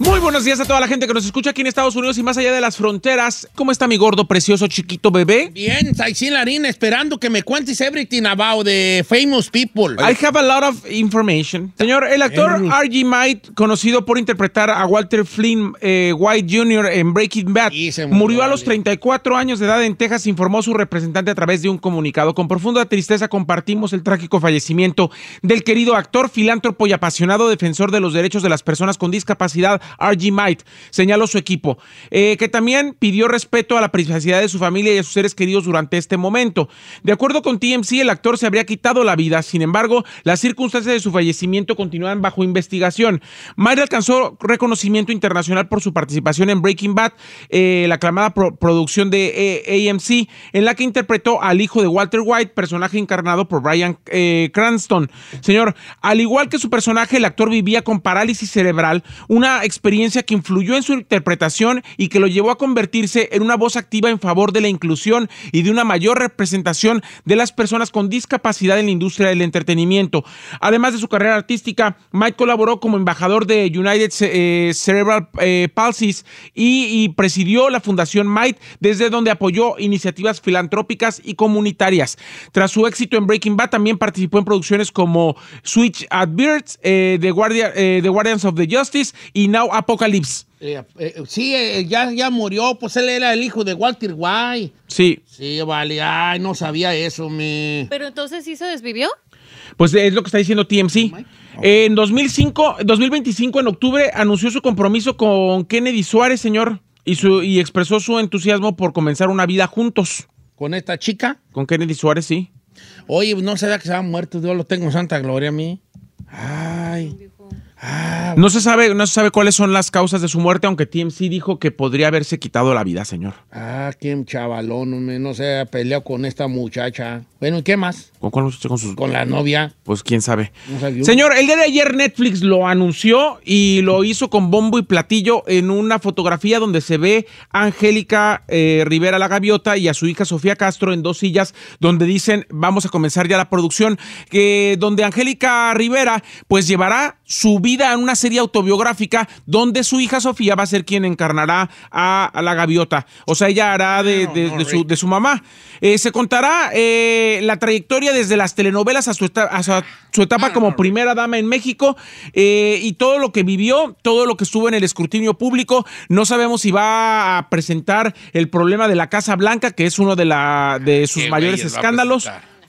Muy buenos días a toda la gente que nos escucha aquí en Estados Unidos y más allá de las fronteras. ¿Cómo está mi gordo, precioso, chiquito bebé? Bien, Saisin Larín, esperando que me cuentes everything about the famous people. I have a lot of information. Señor, el actor R.G. White, conocido por interpretar a Walter Flynn White Jr. en Breaking Bad, murió a los 34 años de edad en Texas, informó su representante a través de un comunicado. Con profunda tristeza compartimos el trágico fallecimiento del querido actor, filántropo y apasionado defensor de los derechos de las personas con discapacidad, R.G. White, señaló su equipo, que también pidió respeto a la privacidad de su familia y a sus seres queridos durante este momento. De acuerdo con TMZ, el actor se habría quitado la vida, sin embargo, las circunstancias de su fallecimiento continúan bajo investigación. White alcanzó reconocimiento internacional por su participación en Breaking Bad, la aclamada producción de AMC, en la que interpretó al hijo de Walter White, personaje encarnado por Bryan Cranston. Señor, al igual que su personaje, el actor vivía con parálisis cerebral, una experiencia que influyó en su interpretación y que lo llevó a convertirse en una voz activa en favor de la inclusión y de una mayor representación de las personas con discapacidad en la industria del entretenimiento. Además de su carrera artística, Mike colaboró como embajador de United Cerebral Palsy y presidió la Fundación Mike, desde donde apoyó iniciativas filantrópicas y comunitarias. Tras su éxito en Breaking Bad, también participó en producciones como Switch at Birds, The Guardians of the Justice y Now Apocalypse. Sí, ya murió, pues él era el hijo de Walter White. Sí. Sí, vale, ay, no sabía eso, Pero entonces, ¿sí se desvivió? Pues es lo que está diciendo TMZ. En 2025, en octubre, anunció su compromiso con Kennedy Suárez, señor, y expresó su entusiasmo por comenzar una vida juntos. ¿Con esta chica? Con Kennedy Suárez, sí. Oye, no sabía que se había muerto, Dios lo tengo en santa gloria a mí. Ay. No se sabe cuáles son las causas de su muerte, aunque TMZ dijo que podría haberse quitado la vida, señor. Qué chavalón, no se ha peleado con esta muchacha. Bueno, ¿y qué más? ¿Con cuál muchacha? Con la novia. Pues quién sabe. No Señor, el día de ayer Netflix lo anunció y lo hizo con bombo y platillo en una fotografía donde se ve a Angélica Rivera la Gaviota y a su hija Sofía Castro en 2 sillas, donde dicen vamos a comenzar ya la producción, donde Angélica Rivera pues llevará su vida en una serie autobiográfica donde su hija Sofía va a ser quien encarnará a la Gaviota. O sea, ella hará de su mamá. Se contará la trayectoria desde las telenovelas a su etapa como primera dama en México, y todo lo que vivió, todo lo que estuvo en el escrutinio público. No sabemos si va a presentar el problema de la Casa Blanca, que es uno de sus mayores escándalos,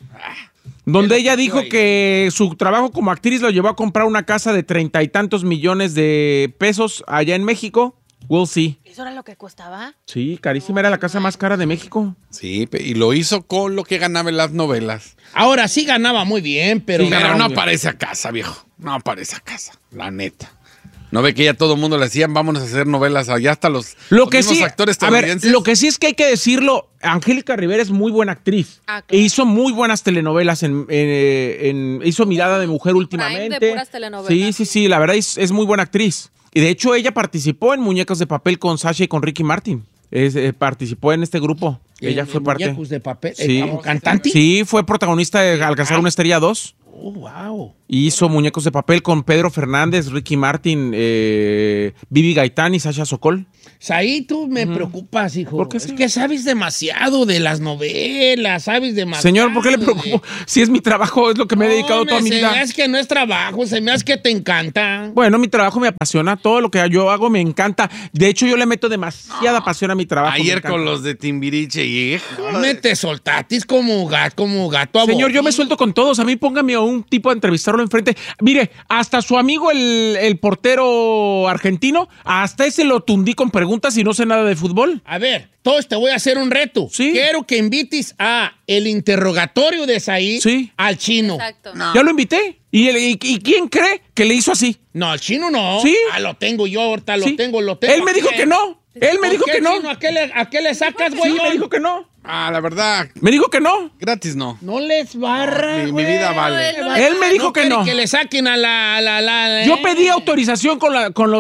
donde ella dijo que su trabajo como actriz lo llevó a comprar una casa de 30 y tantos millones de pesos allá en México. We'll see. ¿Eso era lo que costaba? Sí, carísima, era la casa más cara de México. Sí, y lo hizo con lo que ganaba en las novelas. Ahora sí ganaba muy bien, pero... Sí, pero no parece a casa, viejo. No parece a casa, la neta. ¿No ve que ya todo el mundo le decían vámonos a hacer novelas allá hasta los mismos actores estadounidenses? A ver, lo que sí es que hay que decirlo, Angélica Rivera es muy buena actriz. Claro. E hizo muy buenas telenovelas, hizo Mirada de Mujer últimamente. De puras telenovelas. Sí, la verdad es muy buena actriz. Y de hecho ella participó en Muñecos de Papel con Sasha y con Ricky Martin. Participó en este grupo. Ella fue parte. Muñecos de Papel, sí. ¿como cantante? Sí, fue protagonista de Alcanzar una Estrella 2. Oh, wow. Hizo Muñecos de Papel con Pedro Fernández, Ricky Martin, Bibi Gaitán y Sasha Sokol. Ahí tú me preocupas, hijo. ¿Por qué, es señor? que sabes demasiado de las novelas, sabes demasiado. Señor, ¿por qué le preocupo? Si es mi trabajo, es lo que me he dedicado toda mi vida. Se me hace que no es trabajo, se me hace que te encanta. Bueno, mi trabajo me apasiona, todo lo que yo hago me encanta. De hecho, yo le meto demasiada pasión a mi trabajo. Ayer con los de Timbiriche y... Me te soltatis como gato Señor, yo me suelto con todos. A mí póngame a un tipo a entrevistarlo enfrente. Mire, hasta su amigo el portero argentino, hasta ese lo tundí con preguntas y no sé nada de fútbol. A ver, todos te voy a hacer un reto. Sí. Quiero que invites a el interrogatorio de Said al chino. Exacto. No. Ya lo invité. ¿Y quién cree que le hizo así? No, al chino no. Sí. Lo tengo yo, ahorita Sí. lo tengo. Él me dijo que no. Él me dijo que no. Chino, ¿a qué le sacas, güey? Sí, me dijo que no. La verdad, Me dijo que no. gratis no. No les barra, Mi vida vale. Él me dijo que no. Que le saquen a la Yo pedí autorización con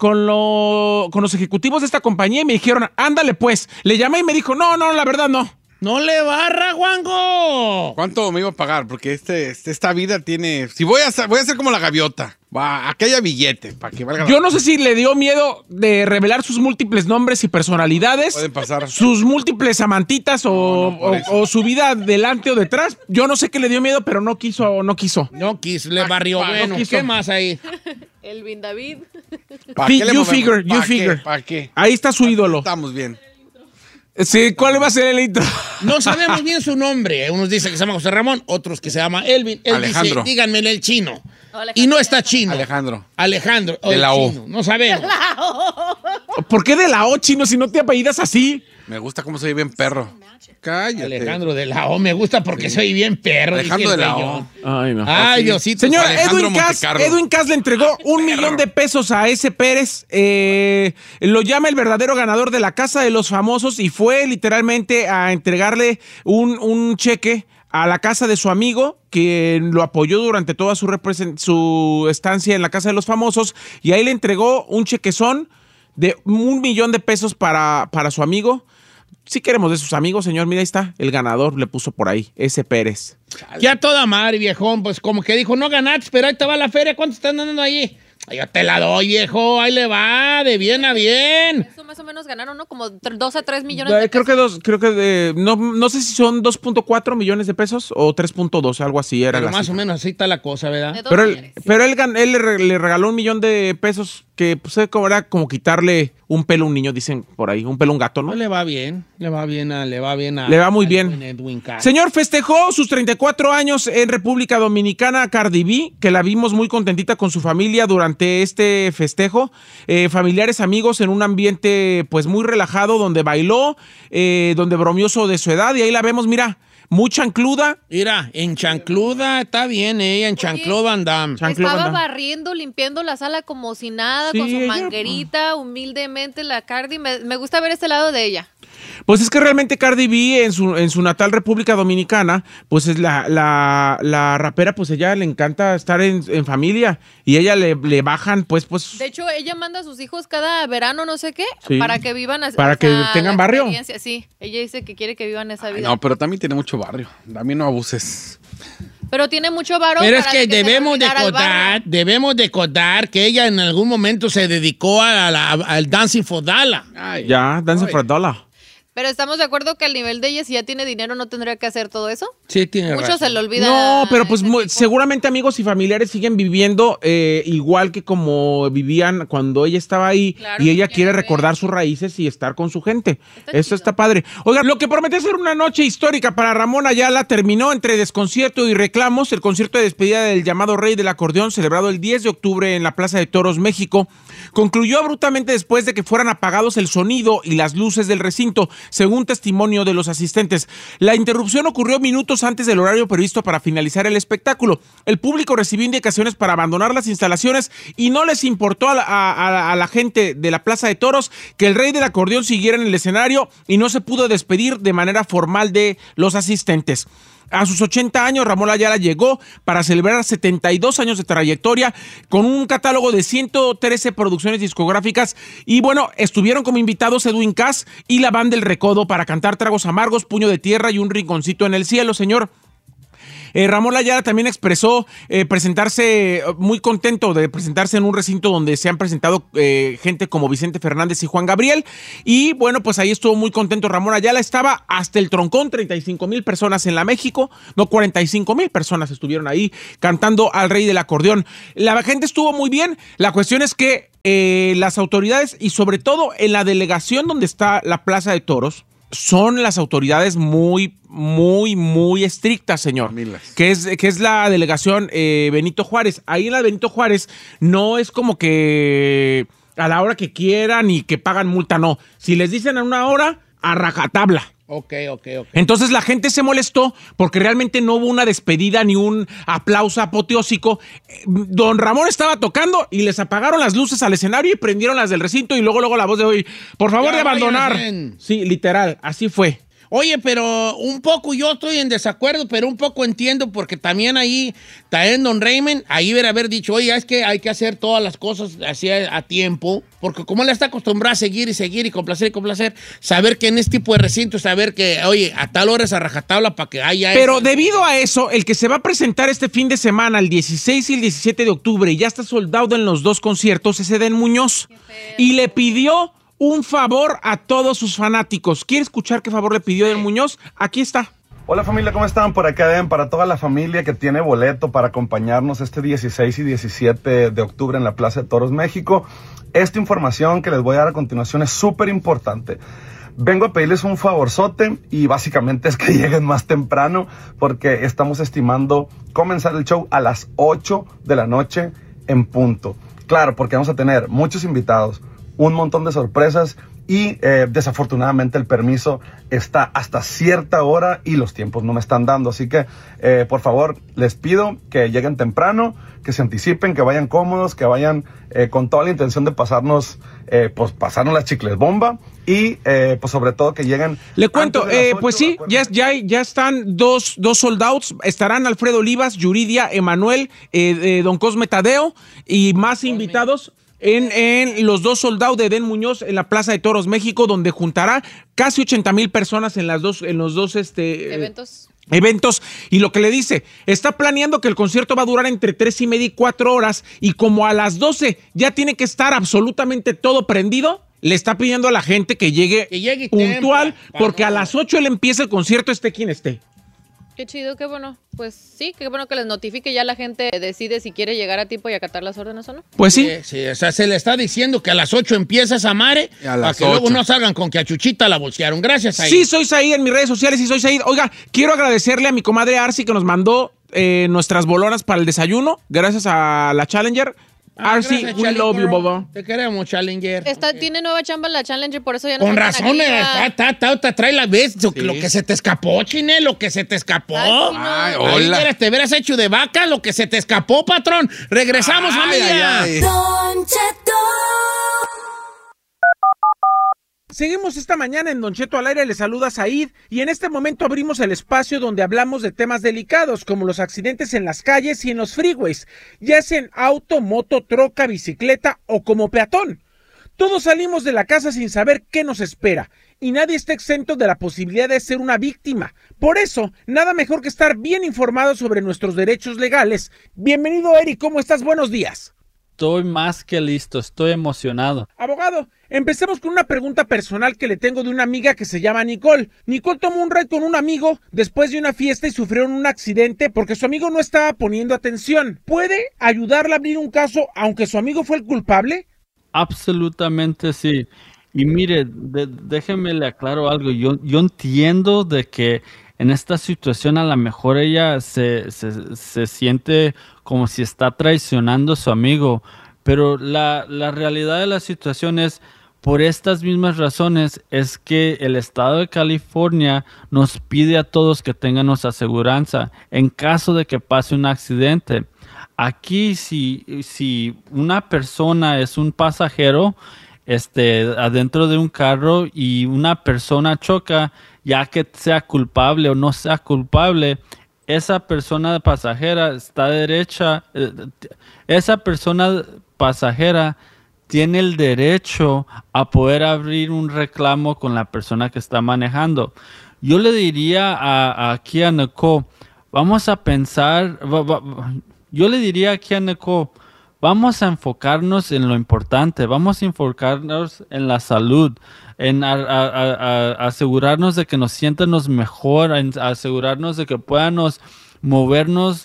los ejecutivos de esta compañía y me dijeron, ándale pues. Le llamé y me dijo, no, la verdad no. ¡No le barra, Juanjo! ¿Cuánto me iba a pagar? Porque esta vida tiene... Si voy a ser como la gaviota. Aquí haya billete, para que valga. Yo no sé si le dio miedo de revelar sus múltiples nombres y personalidades. Pueden pasar. Sus múltiples amantitas o su vida delante o detrás. Yo no sé qué le dio miedo, pero no quiso. No quiso, le barrió. Bueno, ¿qué más ahí? Elvin David. You figure. ¿Para qué? Ahí está su ídolo. Estamos bien. Sí, ¿cuál va a ser el intro? No sabemos bien su nombre. Unos dicen que se llama José Ramón, otros que se llama Elvin. Él Alejandro. dice, díganmele el chino. Alejandro. Y no está chino. Alejandro. De la O. Chino. No sabemos. ¿Por qué de la O, chino, si no te apellidas así? Me gusta cómo soy bien perro. Cállate. Alejandro de la O. Me gusta porque soy bien perro. Alejandro de la O. Ay, no. Ay, Diosito. Señor, Alejandro Edwin Cass le entregó $1 millón de pesos a ese Pérez. Lo llama el verdadero ganador de la Casa de los Famosos y fue literalmente a entregarle un cheque a la casa de su amigo, que lo apoyó durante toda su estancia en la Casa de los Famosos, y ahí le entregó un chequezón de $1 millón de pesos para su amigo. Si queremos de sus amigos, señor, mira, ahí está, el ganador le puso por ahí, ese Pérez. Ya toda madre, viejón, pues como que dijo, no ganaste, pero ahí te va la feria, ¿cuánto están dando ahí? Yo te la doy, viejo, ahí le va, de bien a bien. Eso más o menos ganaron, ¿no? Como 2 a 3 millones de pesos. No sé si son 2.4 millones de pesos o 3.2, algo así era. Pero la más cifra. o menos así está la cosa, ¿verdad? Pero él le regaló $1 millón de pesos, que pues, era como quitarle un pelo a un niño, dicen por ahí, un pelo a un gato, ¿no? No le va bien, le va muy bien. Edwin Cass. Señor, festejó sus 34 años en República Dominicana Cardi B, que la vimos muy contentita con su familia durante este festejo. Familiares, amigos, en un ambiente pues muy relajado, donde bailó, donde bromeó de su edad, y ahí la vemos, mira, muy chancluda. Mira, en chancluda está bien, ella en chancluda andam. Estaba barriendo, limpiando la sala como si nada, Sí, con su ella, manguerita, humildemente la Cardi. Me gusta ver este lado de ella. Pues es que realmente Cardi B en su natal República Dominicana, pues es la rapera, pues ella le encanta estar en familia y ella le bajan, pues. De hecho, ella manda a sus hijos cada verano, no sé qué, sí, para que vivan así. Para que tengan barrio. Sí, ella dice que quiere que vivan esa vida. No, pero también tiene mucho barrio. A mí no abuses. Pero tiene mucho varón. Pero es que debemos de contar que ella en algún momento se dedicó al Dancing for Dollar. Dancing for Dollar. Pero estamos de acuerdo que al nivel de ella, si ya tiene dinero, no tendría que hacer todo eso. Sí, tiene razón. Mucho se le olvida. No, pero pues seguramente amigos y familiares siguen viviendo igual que como vivían cuando ella estaba ahí, claro, y ella quiere recordar sus raíces y estar con su gente. Eso está padre. Oiga, lo que prometió ser una noche histórica para Ramón Ayala terminó entre desconcierto y reclamos. El concierto de despedida del llamado Rey del Acordeón, celebrado el 10 de octubre en la Plaza de Toros, México, concluyó abruptamente después de que fueran apagados el sonido y las luces del recinto, según testimonio de los asistentes. La interrupción ocurrió minutos antes del horario previsto para finalizar el espectáculo. El público recibió indicaciones para abandonar las instalaciones y no les importó a la gente de la Plaza de Toros que el Rey del Acordeón siguiera en el escenario y no se pudo despedir de manera formal de los asistentes. A sus 80 años, Ramón Ayala llegó para celebrar 72 años de trayectoria con un catálogo de 113 producciones discográficas y bueno, estuvieron como invitados Edwin Cass y la Banda El Recodo para cantar Tragos Amargos, Puño de Tierra y Un Rinconcito en el Cielo, señor. Ramón Ayala también expresó presentarse muy contento de presentarse en un recinto donde se han presentado gente como Vicente Fernández y Juan Gabriel, y bueno, pues ahí estuvo muy contento Ramón Ayala. Estaba hasta el troncón, 35,000 personas en la México, no, 45,000 personas estuvieron ahí cantando al Rey del Acordeón. La gente estuvo muy bien. La cuestión es que las autoridades, y sobre todo en la delegación donde está la Plaza de Toros, son las autoridades muy estrictas, señor. Que es la delegación Benito Juárez. Ahí en la Benito Juárez no es como que a la hora que quieran y que pagan multa, no. Si les dicen a una hora, a rajatabla. Ok. Entonces la gente se molestó porque realmente no hubo una despedida ni un aplauso apoteósico. Don Ramón estaba tocando y les apagaron las luces al escenario y prendieron las del recinto y luego la voz de hoy, por favor, de abandonar. Sí, literal, así fue. Oye, pero un poco yo estoy en desacuerdo, pero un poco entiendo porque también ahí, también don Raymond, ahí debe haber dicho, oye, es que hay que hacer todas las cosas así a tiempo, porque como él está acostumbrado a seguir y complacer, saber que en este tipo de recintos, saber que, oye, a tal hora es a rajatabla para que haya... Pero debido a eso, el que se va a presentar este fin de semana, el 16 y el 17 de octubre, y ya está soldado en los dos conciertos, es Edén Muñoz. Y le pidió un favor a todos sus fanáticos. ¿Quiere escuchar qué favor le pidió Edén Muñoz? Aquí está. Hola familia, ¿cómo están? Por acá Edén, para toda la familia que tiene boleto para acompañarnos este 16 y 17 de octubre en la Plaza de Toros México. Esta información que les voy a dar a continuación es súper importante. Vengo a pedirles un favorzote y básicamente es que lleguen más temprano porque estamos estimando comenzar el show a las 8 de la noche en punto. Claro, porque vamos a tener muchos invitados, un montón de sorpresas y desafortunadamente el permiso está hasta cierta hora y los tiempos no me están dando. Así que por favor les pido que lleguen temprano, que se anticipen, que vayan cómodos, que vayan con toda la intención de pasarnos las chicles bomba y pues sobre todo que lleguen. Le cuento, pues sí, ya están dos sold outs. Estarán Alfredo Olivas, Yuridia, Emanuel, Don Cosme Tadeo y más invitados en los dos sold out de Edén Muñoz en la Plaza de Toros México, donde juntará casi 80,000 personas en los dos eventos. Y lo que le dice, está planeando que el concierto va a durar entre 3:30 y 4 horas, y como a las 12 ya tiene que estar absolutamente todo prendido, le está pidiendo a la gente que llegue puntual, porque a las 8 él empieza el concierto, esté quien esté. Qué chido, qué bueno. Pues sí, qué bueno que les notifique, ya la gente decide si quiere llegar a tiempo y acatar las órdenes o no. Pues sí. Sí, o sea, se le está diciendo que a las 8 empieza esa mare, para que luego no salgan con que a Chuchita la bolsearon. Gracias, Said. Sí, soy Said en mis redes sociales y soy Said. Oiga, quiero agradecerle a mi comadre Arcy que nos mandó nuestras bolonas para el desayuno, gracias a la Challenger. Arcy, we love you, Bobo. Te queremos, Challenger. Tiene nueva chamba en la Challenger, por eso ya no. Con razón, trae la vez. Sí. Lo que se te escapó, Chine, lo que se te escapó. Ay, hola. Ay, te hubieras hecho de vaca, lo que se te escapó, patrón. Regresamos, familia. Don Cheto. Seguimos esta mañana en Don Cheto al aire, le saluda Said, y en este momento abrimos el espacio donde hablamos de temas delicados como los accidentes en las calles y en los freeways, ya sea en auto, moto, troca, bicicleta o como peatón. Todos salimos de la casa sin saber qué nos espera, y nadie está exento de la posibilidad de ser una víctima. Por eso, nada mejor que estar bien informado sobre nuestros derechos legales. Bienvenido, Eric, ¿cómo estás? Buenos días. Estoy más que listo, estoy emocionado. Abogado, empecemos con una pregunta personal que le tengo de una amiga que se llama Nicole. Nicole tomó un ride con un amigo después de una fiesta y sufrieron un accidente porque su amigo no estaba poniendo atención. ¿Puede ayudarla a abrir un caso aunque su amigo fue el culpable? Absolutamente sí. Y mire, déjeme le aclaro algo. Yo entiendo de que en esta situación a lo mejor ella se siente como si está traicionando a su amigo, pero la realidad de la situación es, por estas mismas razones, es que el estado de California nos pide a todos que tengamos aseguranza en caso de que pase un accidente. Aquí, si una persona es un pasajero adentro de un carro y una persona choca, ya que sea culpable o no sea culpable, esa persona pasajera está derecha, esa persona pasajera tiene el derecho a poder abrir un reclamo con la persona que está manejando. Yo le diría aquí a Nicole, vamos a pensar, yo le diría aquí a Nicole, vamos a enfocarnos en lo importante, vamos a enfocarnos en la salud, en asegurarnos de que nos sientamos mejor, en asegurarnos de que podamos movernos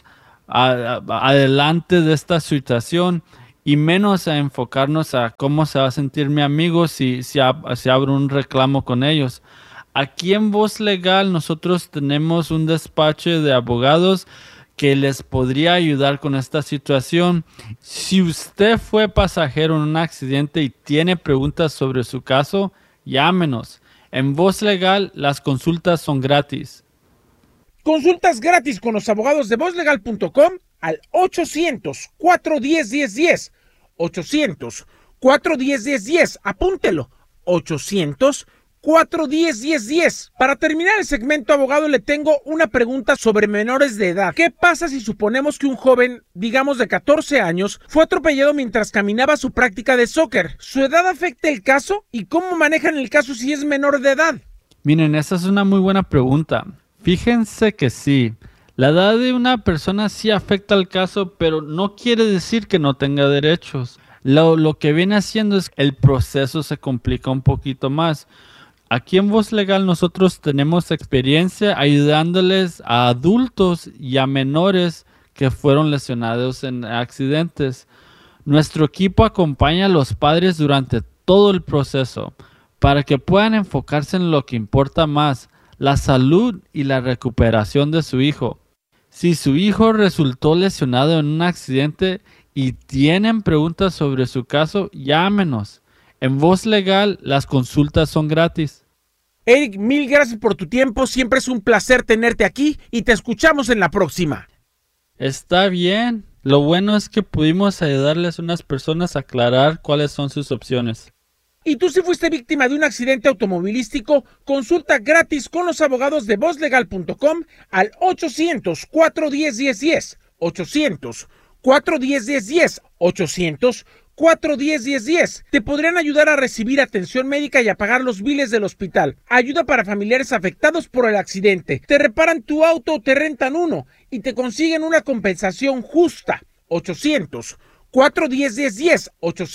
adelante de esta situación y menos a enfocarnos a cómo se va a sentir mi amigo si abro un reclamo con ellos. Aquí en Voz Legal nosotros tenemos un despacho de abogados que les podría ayudar con esta situación. Si usted fue pasajero en un accidente y tiene preguntas sobre su caso, llámenos. En Voz Legal las consultas son gratis. Consultas gratis con los abogados de vozlegal.com al 800-410-1010. 800-410-1010. Apúntelo. 800-410-1010. 800-410-1010. Para terminar el segmento, abogado, le tengo una pregunta sobre menores de edad. ¿Qué pasa si suponemos que un joven, digamos de 14 años, fue atropellado mientras caminaba a su práctica de soccer? ¿Su edad afecta el caso? ¿Y cómo manejan el caso si es menor de edad? Miren, esa es una muy buena pregunta. Fíjense que sí. La edad de una persona sí afecta al caso, pero no quiere decir que no tenga derechos. Lo que viene haciendo es que el proceso se complica un poquito más. Aquí en Voz Legal nosotros tenemos experiencia ayudándoles a adultos y a menores que fueron lesionados en accidentes. Nuestro equipo acompaña a los padres durante todo el proceso para que puedan enfocarse en lo que importa más, la salud y la recuperación de su hijo. Si su hijo resultó lesionado en un accidente y tienen preguntas sobre su caso, llámenos. En Voz Legal, las consultas son gratis. Eric, mil gracias por tu tiempo. Siempre es un placer tenerte aquí y te escuchamos en la próxima. Está bien. Lo bueno es que pudimos ayudarles a unas personas a aclarar cuáles son sus opciones. ¿Y tú si fuiste víctima de un accidente automovilístico? Consulta gratis con los abogados de vozlegal.com al 800-410-1010. 800-410-1010. 800-410-1010. Te podrían ayudar a recibir atención médica y a pagar los biles del hospital. Ayuda para familiares afectados por el accidente. Te reparan tu auto o te rentan uno y te consiguen una compensación justa. 800-410-1010.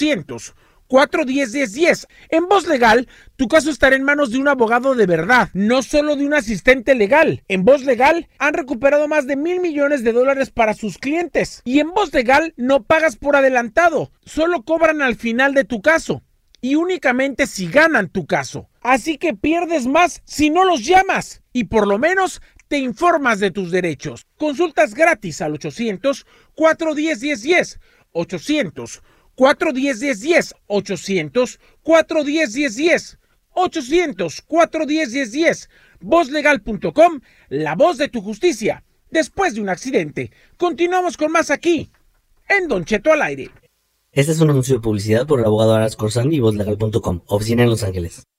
800-410-1010. En Voz Legal, tu caso estará en manos de un abogado de verdad, no solo de un asistente legal. En Voz Legal han recuperado más de $1,000 millones para sus clientes. Y en Voz Legal no pagas por adelantado, solo cobran al final de tu caso. Y únicamente si ganan tu caso. Así que pierdes más si no los llamas. Y por lo menos te informas de tus derechos. Consultas gratis al 800-410-1010. 800-410-1010. 800-410-1010. 800-410-1010. Vozlegal.com, la voz de tu justicia. Después de un accidente. Continuamos con más aquí, en Don Cheto al aire. Este es un anuncio de publicidad por el abogado Aras Corzani y Vozlegal.com, oficina en Los Ángeles.